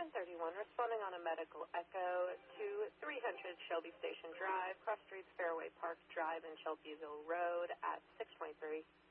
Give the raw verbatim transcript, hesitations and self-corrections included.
ten thirty-one, responding on a medical echo to three hundred Shelby Station Drive, Cross Streets, Fairway Park Drive, and Shelbyville Road at six twenty-three.